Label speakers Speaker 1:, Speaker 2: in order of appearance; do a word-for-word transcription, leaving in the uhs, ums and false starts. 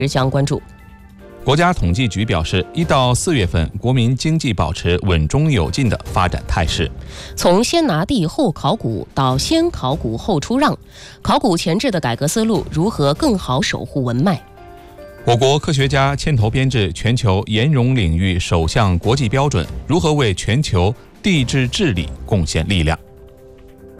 Speaker 1: 将关注。
Speaker 2: 国家统计局表示，一到四月份，国民经济保持稳中有进的发展态势。
Speaker 1: 从先拿地后考古到先考古后出让，考古前置的改革思路如何更好守护文脉？
Speaker 2: 我国科学家牵头编制全球岩溶领域首项国际标准，如何为全球地质治理贡献力量？